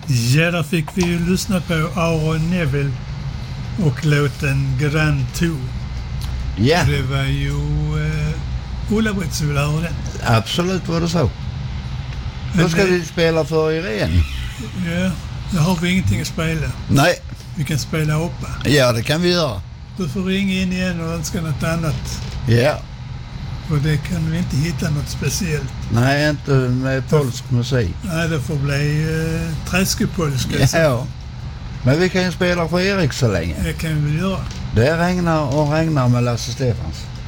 Ja, där fick vi ju lyssna på Aaron Neville och låten Grand Tour. Ja. Det var ju Ulla-Britt som ville höra den. Absolut var det så. Vad ska vi spela för er igen? Ja, nu har vi ingenting att spela. Nej. Vi kan spela hoppa. Ja, det kan vi göra. Du får ringa in igen och önska något annat. Ja. Och det kan vi inte hitta något speciellt. Nej, inte med polsk musik. Nej, det får bli träskepolska. Ja. Men vi kan ju spela för Erik så länge. Det kan vi väl göra. Det regnar och regnar med Lasse Stefans.